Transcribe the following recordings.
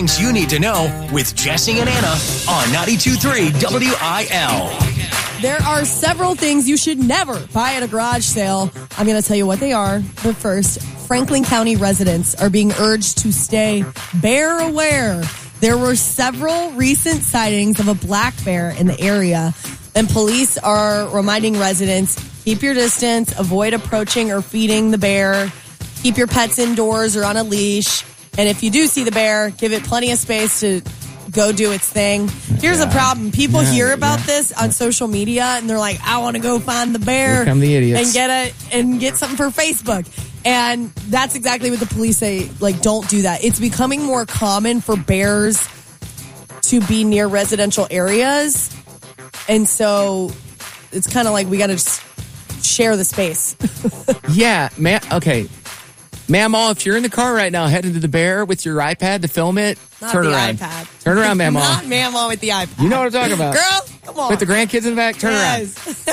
things you need to know with Jesse and Anna on 92.3 WIL. There are several things you should never buy at a garage sale. I'm going to tell you what they are. But first, Franklin County residents are being urged to stay bear aware. There were several recent sightings of a black bear in the area, and police are reminding residents, keep your distance, avoid approaching or feeding the bear, keep your pets indoors or on a leash, and if you do see the bear, give it plenty of space to go do its thing. Here's the problem. People hear about this on social media, and they're like, I want to go find the bear. Here come the idiots. And get something for Facebook. And that's exactly what the police say. Like, don't do that. It's becoming more common for bears to be near residential areas. And so it's kind of like we got to share the space. Yeah, man. Okay. Mamaw, if you're in the car right now heading to the bear with your iPad to film it, turn around. iPad. Turn around, Mamaw. Not Mamaw with the iPad. You know what I'm talking about. Girl, come on. With the grandkids in the back, turn around.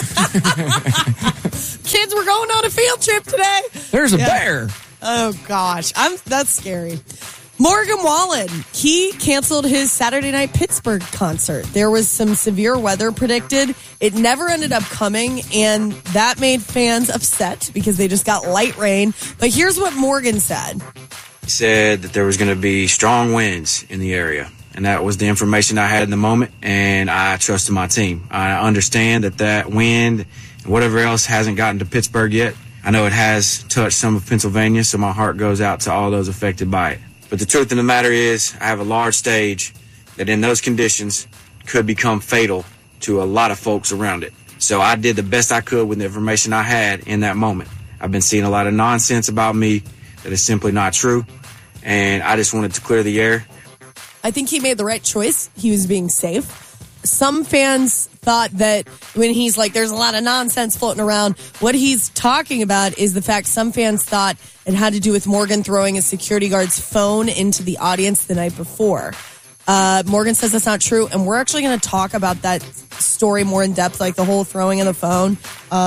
Kids, we're going on a field trip today. There's a bear. Oh, gosh. That's scary. Morgan Wallen, he canceled his Saturday night Pittsburgh concert. There was some severe weather predicted. It never ended up coming, and that made fans upset because they just got light rain. But here's what Morgan said. He said that there was going to be strong winds in the area, and that was the information I had in the moment, and I trusted my team. I understand that wind and whatever else hasn't gotten to Pittsburgh yet. I know it has touched some of Pennsylvania, so my heart goes out to all those affected by it. But the truth of the matter is, I have a large stage that in those conditions could become fatal to a lot of folks around it. So I did the best I could with the information I had in that moment. I've been seeing a lot of nonsense about me that is simply not true, and I just wanted to clear the air. I think he made the right choice. He was being safe. Some fans thought that when he's like, there's a lot of nonsense floating around, what he's talking about is the fact some fans thought it had to do with Morgan throwing a security guard's phone into the audience the night before. Morgan says that's not true, and we're actually going to talk about that story more in depth, like the whole throwing of the phone,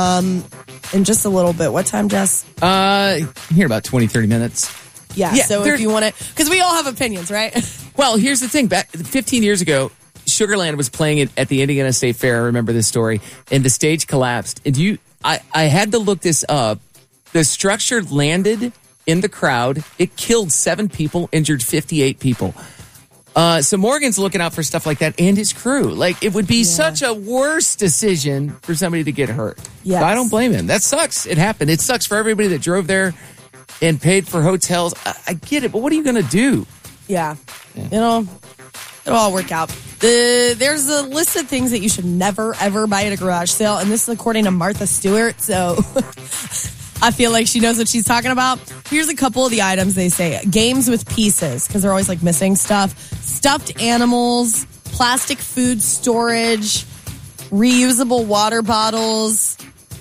in just a little bit. What time, Jess? Here about 20, 30 minutes. Yeah, so if you want to, because we all have opinions, right? Well, here's the thing. Back 15 years ago, Sugarland was playing it at the Indiana State Fair. I remember this story. And the stage collapsed. And I had to look this up. The structure landed in the crowd. It killed 7 people, injured 58 people. So Morgan's looking out for stuff like that and his crew. Like, it would be such a worse decision for somebody to get hurt. Yes. So I don't blame him. That sucks. It happened. It sucks for everybody that drove there and paid for hotels. I get it, but what are you going to do? Yeah. You know, it'll all work out. There's a list of things that you should never, ever buy at a garage sale, and this is according to Martha Stewart, so I feel like she knows what she's talking about. Here's a couple of the items they say. Games with pieces, because they're always like missing stuff. Stuffed animals, plastic food storage, reusable water bottles,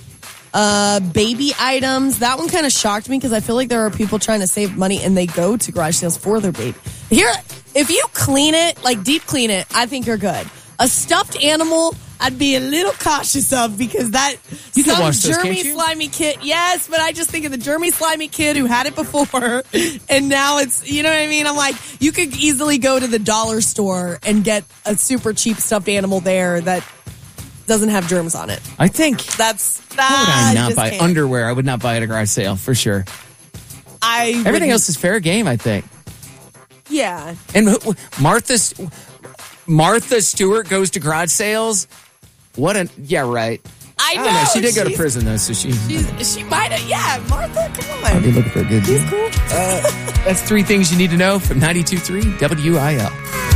baby items. That one kind of shocked me because I feel like there are people trying to save money and they go to garage sales for their baby. Here, if you clean it, like deep clean it, I think you're good. A stuffed animal, I'd be a little cautious of because that you can some wash those, germy can't you? slimy kid. Yes, but I just think of the germy slimy kid who had it before and now it's, you know what I mean? I'm like, you could easily go to the dollar store and get a super cheap stuffed animal there that doesn't have germs on it. I think That's how would I not buy can't. underwear? I would not buy at a garage sale for sure. Everything wouldn't- else is fair game, I think. Yeah. And Martha Stewart goes to garage sales. Yeah, right. I know. don't know. She did go to prison though, so she might have. Yeah, Martha, come on. I'll be looking for a good deal. She's cool. That's 3 things you need to know from 92.3 WIL.